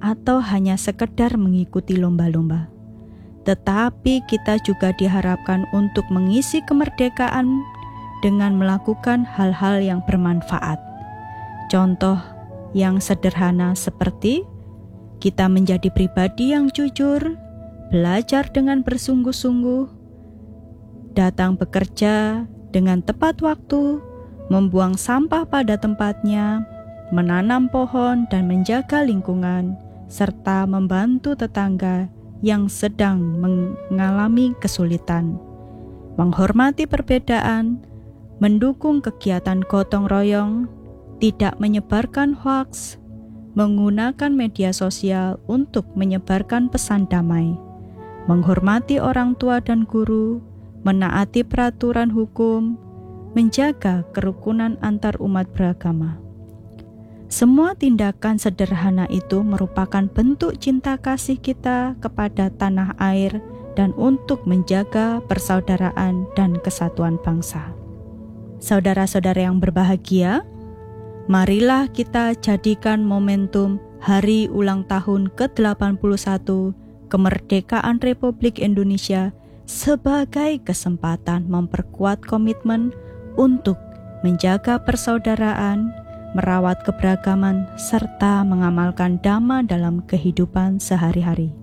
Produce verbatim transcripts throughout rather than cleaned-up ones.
atau hanya sekedar mengikuti lomba-lomba. Tetapi kita juga diharapkan untuk mengisi kemerdekaan dengan melakukan hal-hal yang bermanfaat. Contoh yang sederhana seperti kita menjadi pribadi yang jujur, belajar dengan bersungguh-sungguh, datang bekerja dengan tepat waktu, membuang sampah pada tempatnya, menanam pohon dan menjaga lingkungan, serta membantu tetangga yang sedang mengalami kesulitan, menghormati perbedaan, mendukung kegiatan gotong royong, tidak menyebarkan hoaks, menggunakan media sosial untuk menyebarkan pesan damai, menghormati orang tua dan guru, menaati peraturan hukum, menjaga kerukunan antar umat beragama. Semua tindakan sederhana itu merupakan bentuk cinta kasih kita kepada tanah air dan untuk menjaga persaudaraan dan kesatuan bangsa. Saudara-saudara yang berbahagia, marilah kita jadikan momentum Hari Ulang Tahun ke delapan puluh satu Kemerdekaan Republik Indonesia sebagai kesempatan memperkuat komitmen untuk menjaga persaudaraan, merawat keberagaman, serta mengamalkan dhamma dalam kehidupan sehari-hari.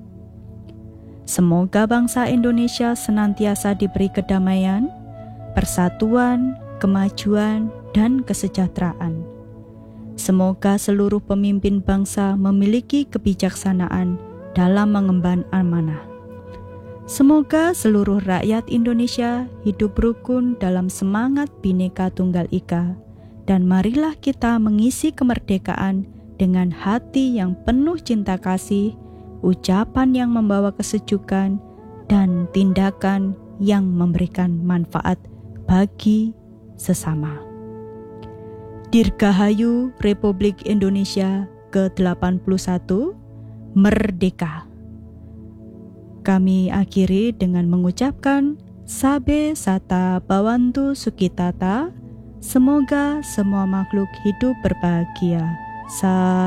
Semoga bangsa Indonesia senantiasa diberi kedamaian, persatuan, kemajuan, dan kesejahteraan. Semoga seluruh pemimpin bangsa memiliki kebijaksanaan dalam mengemban amanah. Semoga seluruh rakyat Indonesia hidup rukun dalam semangat Bhinneka Tunggal Ika, dan marilah kita mengisi kemerdekaan dengan hati yang penuh cinta kasih, ucapan yang membawa kesejukan, dan tindakan yang memberikan manfaat bagi sesama. Dirgahayu Republik Indonesia ke delapan puluh satu, Merdeka! Kami akhiri dengan mengucapkan Sabe Sata Bhawantu Sukhitata. Semoga semua makhluk hidup berbahagia. Sa